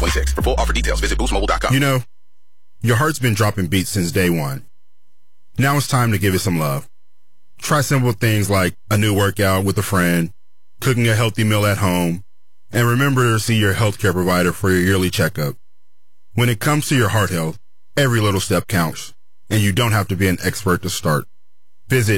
2026. For full offer details, visit boostmobile.com. You know, your heart's been dropping beats since day one. Now it's time to give it some love. Try simple things like a new workout with a friend, cooking a healthy meal at home, and remember to see your healthcare provider for your yearly checkup. When it comes to your heart health, every little step counts, and you don't have to be an expert to start. Visit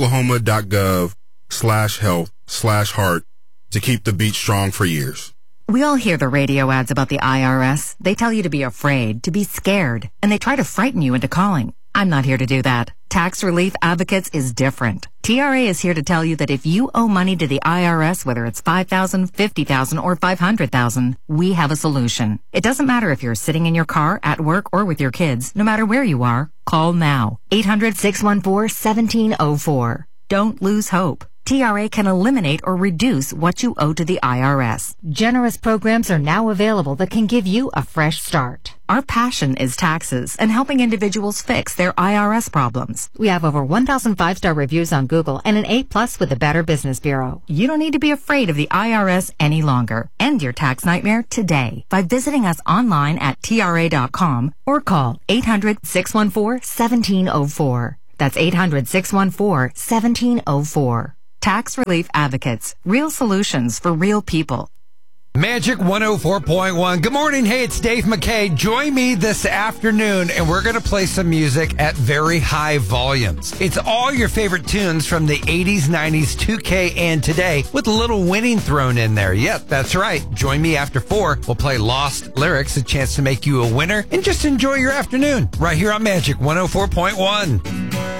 oklahoma.gov/health/heart to keep the beat strong for years. We all hear the radio ads about the IRS. They tell you to be afraid, to be scared, and they try to frighten you into calling. I'm not here to do that. Tax Relief Advocates is different. TRA is here to tell you that if you owe money to the IRS, whether it's $5,000, $50,000, or $500,000, we have a solution. It doesn't matter if you're sitting in your car, at work, or with your kids. No matter where you are, call now. 800-614-1704. Don't lose hope. TRA can eliminate or reduce what you owe to the IRS. Generous programs are now available that can give you a fresh start. Our passion is taxes and helping individuals fix their IRS problems. We have over 1,000 5-star reviews on Google and an A+ with the Better Business Bureau. You don't need to be afraid of the IRS any longer. End your tax nightmare today by visiting us online at TRA.com or call 800-614-1704. That's 800-614-1704. Tax Relief Advocates. Real solutions for real people. Magic 104.1. Good morning. Hey, it's Dave McKay. Join me this afternoon, and we're going to play some music at very high volumes. It's all your favorite tunes from the 80s, 90s, 2K, and today, with a little winning thrown in there. Yep, that's right. Join me after 4. We'll play Lost Lyrics, a chance to make you a winner, and just enjoy your afternoon right here on Magic 104.1.